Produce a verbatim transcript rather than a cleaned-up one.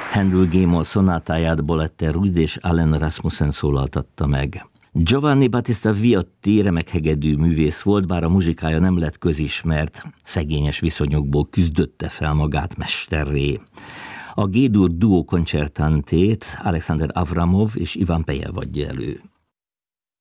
Handel G-moll szonátáját Bolette Ruyd és Allen Rasmussen szólaltatta meg. Giovanni Battista Viotti remek hegedű művész volt, bár a muzsikája nem lett közismert, szegényes viszonyokból küzdötte fel magát mesterré. A G-dur duo koncertantét Alexander Avramov és Ivan Pejev adja elő.